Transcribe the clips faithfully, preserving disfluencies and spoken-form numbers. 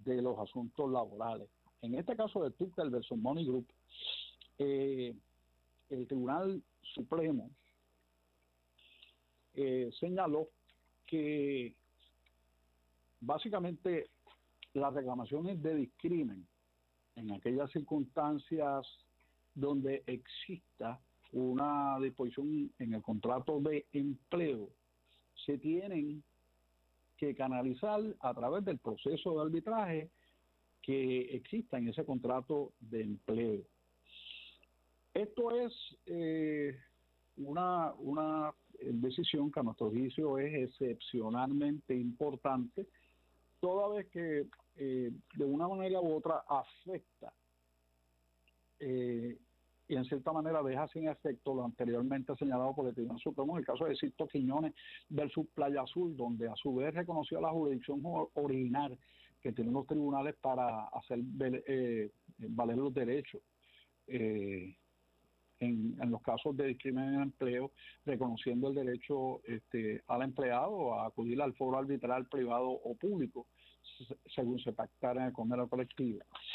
de los asuntos laborales. En este caso de Tucker versus Money Group, eh, el Tribunal Supremo eh, señaló que básicamente las reclamaciones de discrimen en aquellas circunstancias donde exista una disposición en el contrato de empleo se tienen que canalizar a través del proceso de arbitraje que exista en ese contrato de empleo. Esto es eh, una, una decisión que a nuestro juicio es excepcionalmente importante, toda vez que eh, de una manera u otra afecta eh, y en cierta manera deja sin efecto lo anteriormente señalado por el Tribunal Supremo en el caso de Sisto Quiñones versus Playa Azul, donde a su vez reconoció la jurisdicción original que tienen los tribunales para hacer eh, valer los derechos eh, en, en los casos de discriminación en el empleo, reconociendo el derecho este, al empleado a acudir al foro arbitral privado o público, según se pactara en el convenio colectivo.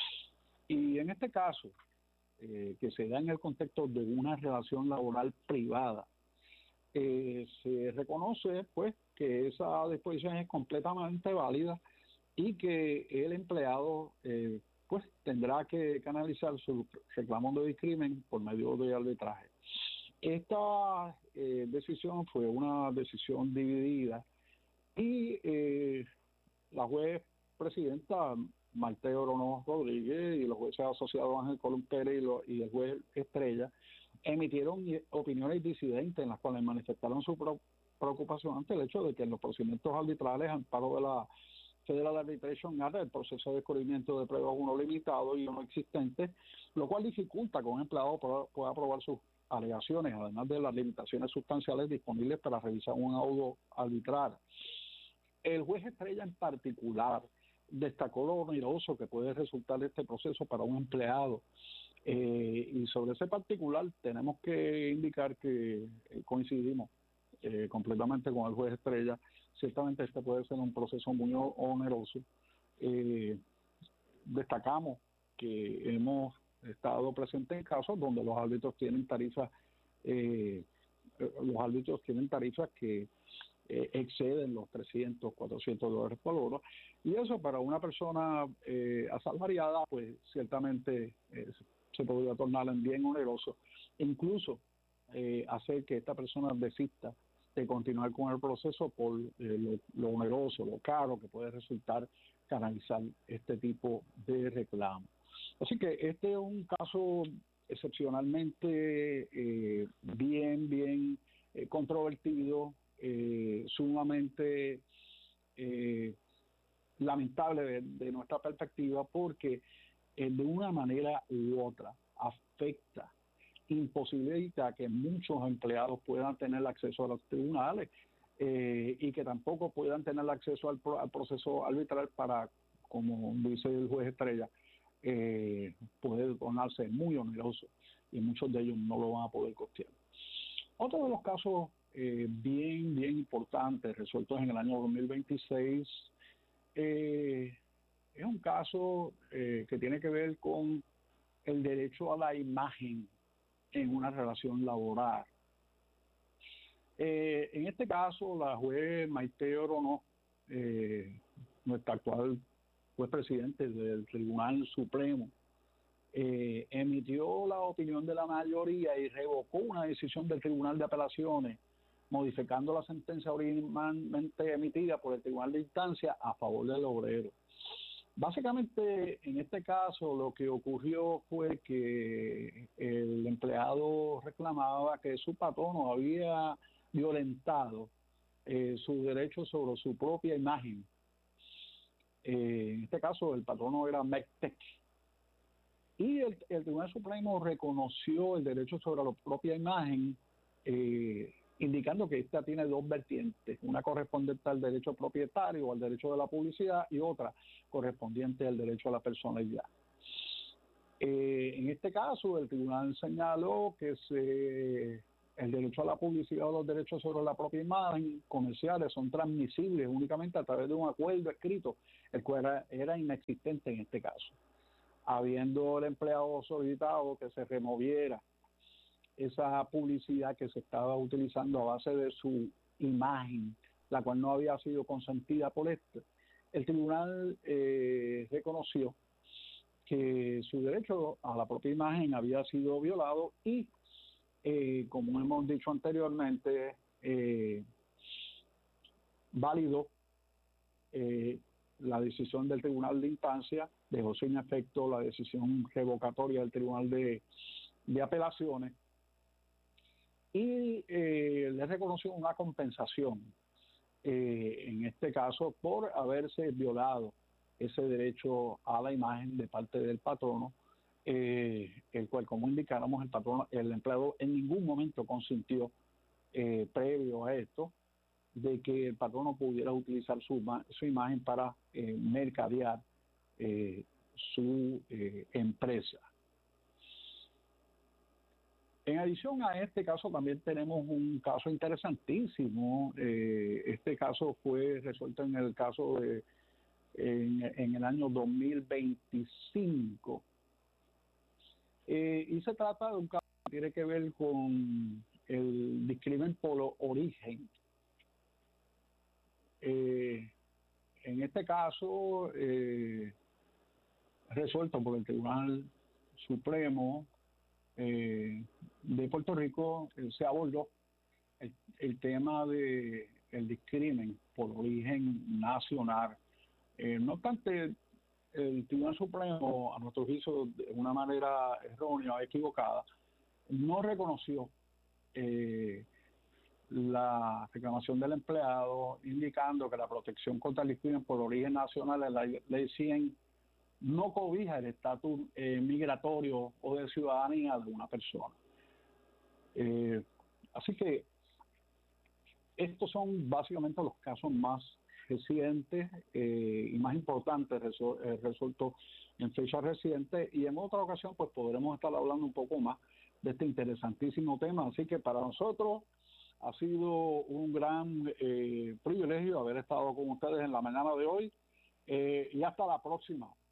Y en este caso, eh, que se da en el contexto de una relación laboral privada, eh, se reconoce pues que esa disposición es completamente válida y que el empleado eh, pues tendrá que canalizar su reclamo de discrimen por medio de arbitraje. Esta eh, decisión fue una decisión dividida y eh, la juez presidenta Maite Orono Rodríguez y los jueces asociados Ángel Colón Pérez y, lo, y el juez Estrella emitieron opiniones disidentes en las cuales manifestaron su pro, preocupación ante el hecho de que en los procedimientos arbitrales amparo de la Federal Arbitration Act el proceso de descubrimiento de pruebas uno limitado y uno existente, lo cual dificulta que un empleado pueda aprobar sus alegaciones, además de las limitaciones sustanciales disponibles para revisar un auto arbitral. El juez Estrella en particular destacó lo oneroso que puede resultar este proceso para un empleado. Eh, y sobre ese particular tenemos que indicar que eh, coincidimos eh, completamente con el juez Estrella. Ciertamente este puede ser un proceso muy oneroso. Eh, destacamos que hemos estado presentes en casos donde los árbitros tienen tarifas, eh, los árbitros tienen tarifas que Eh, exceden los trescientos, cuatrocientos dólares por hora, y eso para una persona eh, asalariada pues ciertamente eh, se podría tornar en bien oneroso, incluso eh, hacer que esta persona desista de continuar con el proceso por eh, lo, lo oneroso, lo caro que puede resultar canalizar este tipo de reclamo. Así que este es un caso excepcionalmente eh, bien, bien eh, controvertido, Eh, sumamente eh, lamentable de, de nuestra perspectiva, porque eh, de una manera u otra afecta, imposibilita que muchos empleados puedan tener acceso a los tribunales eh, y que tampoco puedan tener acceso al, pro, al proceso arbitral para, como dice el juez Estrella, eh, puede tornarse muy oneroso y muchos de ellos no lo van a poder costear. Otro de los casos Eh, bien, bien importantes, resueltos en el año dos mil veintiséis, eh, es un caso eh, que tiene que ver con el derecho a la imagen en una relación laboral. Eh, en este caso, la juez Maite Orono, eh, nuestra actual juez presidente del Tribunal Supremo, eh, emitió la opinión de la mayoría y revocó una decisión del Tribunal de Apelaciones, modificando la sentencia originalmente emitida por el Tribunal de Instancia a favor del obrero. Básicamente, en este caso, lo que ocurrió fue que el empleado reclamaba que su patrono había violentado eh, sus derechos sobre su propia imagen. Eh, en este caso, el patrono era MECTEC. Y el, el Tribunal Supremo reconoció el derecho sobre la propia imagen, eh, indicando que esta tiene dos vertientes, una correspondiente al derecho propietario o al derecho de la publicidad y otra correspondiente al derecho a la personalidad. Eh, en este caso, el tribunal señaló que se el derecho a la publicidad o los derechos sobre la propia imagen comerciales son transmisibles únicamente a través de un acuerdo escrito, el cual era, era inexistente en este caso. Habiendo el empleado solicitado que se removiera esa publicidad que se estaba utilizando a base de su imagen, la cual no había sido consentida por este, el tribunal eh, reconoció que su derecho a la propia imagen había sido violado y, eh, como hemos dicho anteriormente, eh, validó eh, la decisión del tribunal de instancia, dejó sin efecto la decisión revocatoria del tribunal de, de apelaciones y eh, le reconoció una compensación, eh, en este caso por haberse violado ese derecho a la imagen de parte del patrono, eh, el cual, como indicáramos, el patrono, el empleado en ningún momento consintió, eh, previo a esto, de que el patrono pudiera utilizar su, su imagen para eh, mercadear eh, su eh, empresa. En adición a este caso, también tenemos un caso interesantísimo. Eh, este caso fue resuelto en el caso de en, en el año dos mil veinticinco. Eh, y se trata de un caso que tiene que ver con el discrimen por origen. Eh, en este caso, eh, resuelto por el Tribunal Supremo eh, de Puerto Rico, eh, se abordó el, el tema de el discrimen por origen nacional. Eh, no obstante, el Tribunal Supremo, a nuestro juicio, de una manera errónea, equivocada, no reconoció eh, la reclamación del empleado, indicando que la protección contra el discrimen por origen nacional en la ley cien no cobija el estatus eh, migratorio o de ciudadanía de una persona. Eh, así que estos son básicamente los casos más recientes eh, y más importantes resol eh, resueltos en fecha reciente, y en otra ocasión pues podremos estar hablando un poco más de este interesantísimo tema. Así que para nosotros ha sido un gran eh, privilegio haber estado con ustedes en la mañana de hoy, eh, y hasta la próxima.